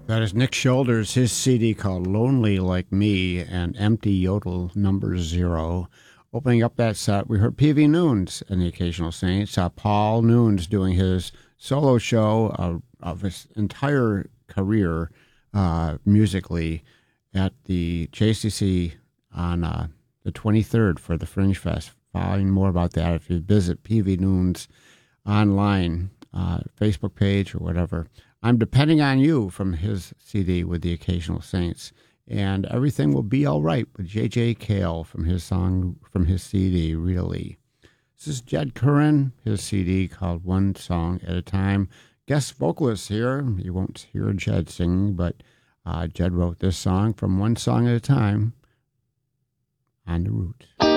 That is Nick Shoulders, his CD called Lonely Like Me and Empty Yodel Number Zero. Opening up that set, we heard P.V. Noons and the Occasional Saints. Paul Noons doing his solo show of his entire career musically at the JCC on the 23rd for the Fringe Fest. Find more about that if you visit P.V. Noons online, Facebook page or whatever. I'm Depending on You from his CD with the Occasional Saints. And Everything Will Be All Right with J.J. Cale from his song, from his CD, Really. This is Jed Curran, his CD called One Song at a Time. Guest vocalist here. You won't hear Jed singing, but Jed wrote this song from One Song at a Time on the Route.